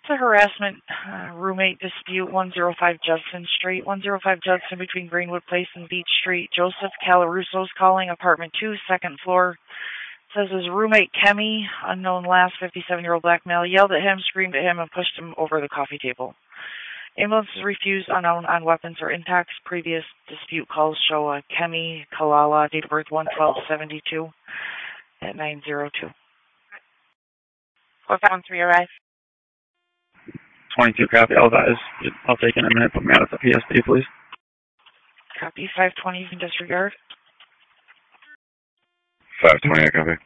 It's a harassment roommate dispute, 105 Judson Street, 105 Judson between Greenwood Place and Beach Street. Joseph Calaruso's calling, apartment 2, second floor. Says his roommate Kemi, unknown last, 57-year-old black male, yelled at him, screamed at him, and pushed him over the coffee table. Ambulance is refused, unknown on weapons or impacts. Previous dispute calls show a Kemi Kalala, date of birth 1/12/72 at 9:02. 453 arrive. 22 copy, I'll advise. I'll take in a minute, put me out at the PSD, please. Copy, 520, you can disregard. 520, I copy.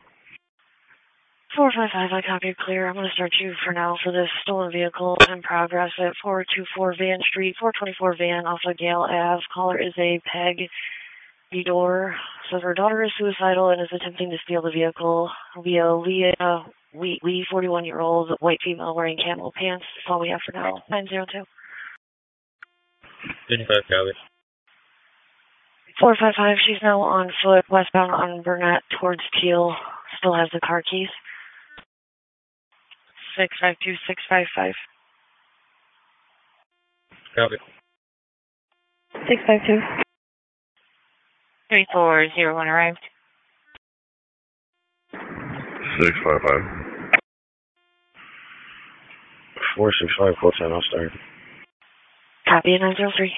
455, I copy clear. I'm going to start you for now for this stolen vehicle in progress at 424 Van Street, 424 Van off of Gale Ave. Caller is a Peg Vidor. Says her daughter is suicidal and is attempting to steal the vehicle via Leah Wee, 41-year-old white female wearing camel pants. That's all we have for now. 902. 25 copy. 455, she's now on foot westbound on Burnett towards Teal. Still has the car keys. 652, 655. Copy. 652. 3401 arrived. 655. 465, close in, I'll start. Copy, 903.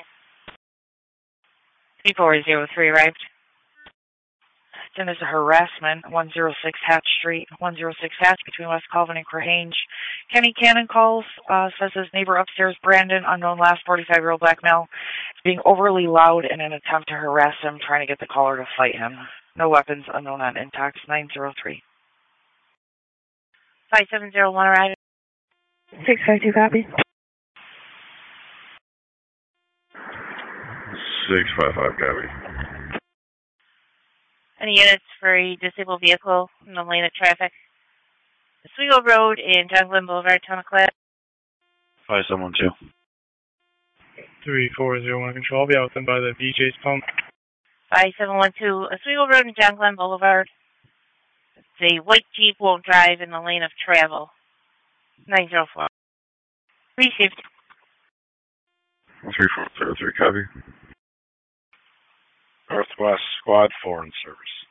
3403 arrived. Then there's a harassment, 106 Hatch Street, 106 Hatch between West Colvin and Crahange. Kenny Cannon calls, says his neighbor upstairs, Brandon, unknown last, 45-year-old black male, is being overly loud in an attempt to harass him, trying to get the caller to fight him. No weapons, unknown on impacts, 903. 5701 arrived. 652, copy. 655, copy. Any units for a disabled vehicle in the lane of traffic? Oswego Road and John Glenn Boulevard, Tamaclad. 5712. 3401 control. I'll be out with them by the BJ's pump. 5712, Oswego Road and John Glenn Boulevard. The white Jeep won't drive in the lane of travel. 904. Received. 3403, copy. Northwest Squad 4 in service.